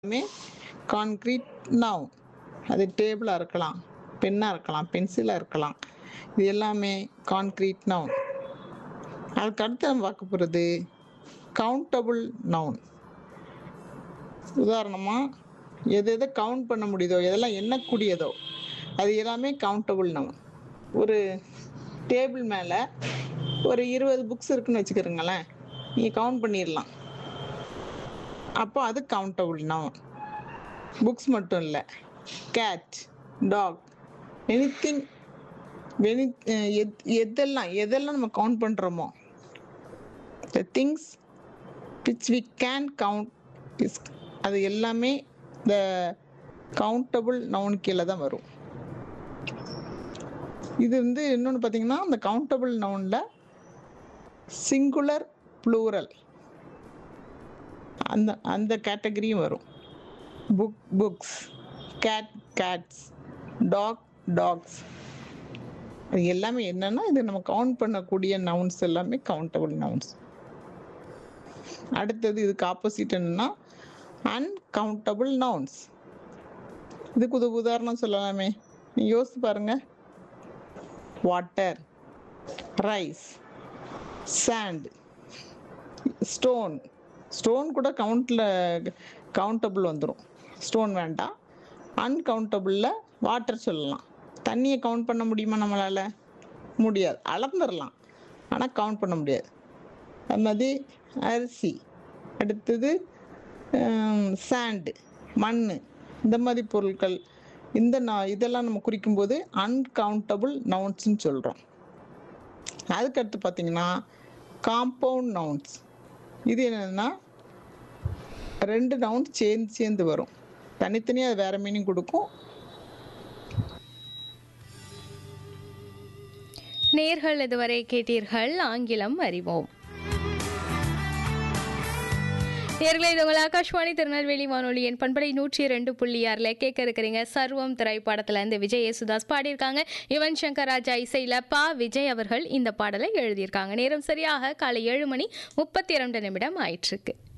எல்லாமே concrete noun. அது டேபிளாக இருக்கலாம், பென்னாக இருக்கலாம், பென்சிலாக இருக்கலாம். இது எல்லாமே கான்கிரீட் நவுன். அதுக்கு அடுத்து நம்ம பார்க்க போகிறது கவுண்டபிள் நவுன். உதாரணமாக எது எதை கவுண்ட் பண்ண முடியுதோ, எதெல்லாம் எண்ணக்கூடியதோ அது எல்லாமே கவுண்டபிள் நவுன். ஒரு டேபிள் மேலே ஒரு 20 புக்ஸ் இருக்குன்னு வச்சுக்கிறீங்களேன், நீங்கள் கவுண்ட் பண்ணிடலாம். அப்போ அது கவுண்டபிள் நவுன். புக்ஸ் மட்டும் இல்லை, கேட், டாக், எனிதிங், எதெல்லாம் நம்ம கவுண்ட் பண்ணுறோமோ, the things which we can count is, அது எல்லாமே த கவுண்டபிள் நவுன் கீழே தான் வரும். இது இன்னொன்று பார்த்தீங்கன்னா, அந்த கவுண்டபிள் நவுனில் சிங்குலர், ப்ளூரல் அந்த கேட்டகரியும் வரும். புக்ஸ், கேட்ஸ், டாக்ஸ், அது எல்லாமே என்னன்னா, இது நம்ம கவுண்ட் பண்ணக்கூடிய நவுன்ஸ் எல்லாமே கவுண்டபிள் நவுன்ஸ். அடுத்தது இதுக்கு ஆப்போசிட் என்னன்னா அன்கவுண்டபிள் நவுன்ஸ். இதுக்கு உதாரணம் சொல்லலாமே, நீ யோசிச்சு பாருங்க. வாட்டர், ரைஸ், சாண்ட், ஸ்டோன் கூட கவுண்டபிள் வந்துடும். ஸ்டோன் வேண்டாம். அன்கவுண்டபிளில் வாட்டர் சொல்லலாம். தண்ணியை கவுண்ட் பண்ண முடியுமா நம்மளால்? முடியாது. அளந்துடலாம், ஆனால் கவுண்ட் பண்ண முடியாது. அது மாதிரி அரிசி, அடுத்தது சாண்டு, மண், இந்த மாதிரி பொருட்கள், இதெல்லாம் நம்ம குறிக்கும்போது அன்கவுண்டபிள் நவுன்ஸ்ன்னு சொல்கிறோம். அதுக்கடுத்து பார்த்தீங்கன்னா காம்பவுண்ட் நவுன்ஸ். இது என்னென்னா, 2 நவுன்ஸ் சேர்ந்து வரும். தனித்தனியாக அது வேறு மீனிங் கொடுக்கும். நேர்கள் இதுவரை கேட்டீர்கள் ஆங்கிலம் அறிவோம். நேர்களை இது உங்கள் ஆகாஷ்வாணி திருநெல்வேலி வானொலியின் பண்பலை 102.6 கேட்க இருக்கிறீங்க. சர்வம் திரைப்படத்துல இருந்து விஜய் யேசுதாஸ் பாடியிருக்காங்க. யுவன் சங்கர் ராஜா இசையில விஜய் அவர்கள் இந்த பாடலை எழுதியிருக்காங்க. நேரம் சரியாக காலை 7:32 ஆயிட்டிருக்கு.